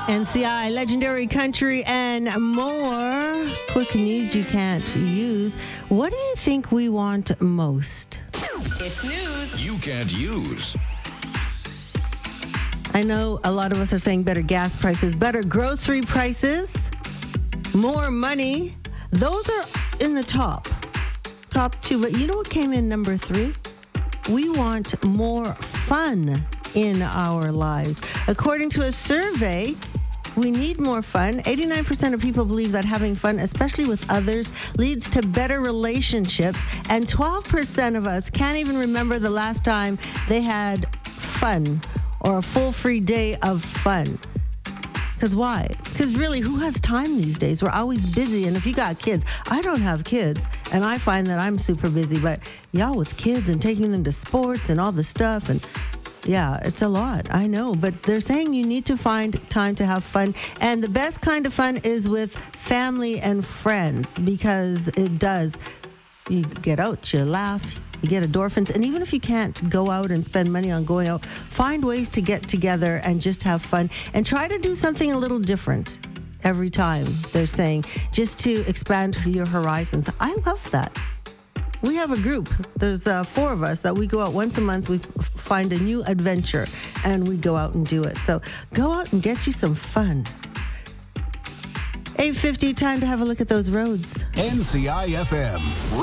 NCI, Legendary Country, and more. Quick news you can't use. What do you think we want most? It's news you can't use. I know a lot of us are saying better gas prices, better grocery prices, more money. Those are in the top two. But you know what came in number 3? We want more fun in our lives. According to a survey, we need more fun. 89% of people believe that having fun, especially with others, leads to better relationships. And 12% of us can't even remember the last time they had fun or a full free day of fun. Because why? Because really, who has time these days? We're always busy. And if you got kids, I don't have kids. And I find that I'm super busy. But y'all with kids and taking them to sports and all the stuff. And yeah, it's a lot. I know. But they're saying you need to find time to have fun. And the best kind of fun is with family and friends. Because it does. You get out, you laugh. You get endorphins. And even if you can't go out and spend money on going out, find ways to get together and just have fun. And try to do something a little different every time, they're saying, just to expand your horizons. I love that. We have a group. There's 4 of us that we go out once a month. We find a new adventure and we go out and do it. So go out and get you some fun. 8:50, time to have a look at those roads. NCI FM.